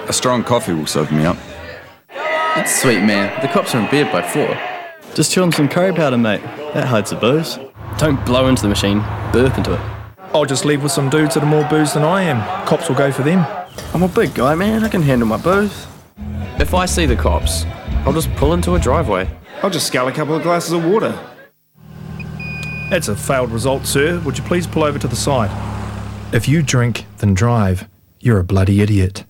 A strong coffee will sober me up. That's sweet, man. The cops are in bed by 4. Just chewing some curry powder, mate. That hides the booze. Don't blow into the machine, burp into it. I'll just leave with some dudes that are more booze than I am. Cops will go for them. I'm a big guy, man. I can handle my booze. If I see the cops, I'll just pull into a driveway. I'll just scull a couple of glasses of water. That's a failed result, sir. Would you please pull over to the side? If you drink, then drive. You're a bloody idiot.